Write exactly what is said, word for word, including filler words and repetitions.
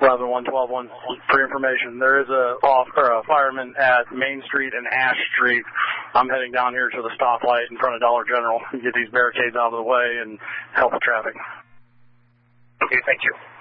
eleven one twelve one for information. There is a, off, or a fireman at Main Street and Ash Street. I'm heading down here to the stoplight in front of Dollar General to get these barricades out of the way and help the traffic. Okay, thank you.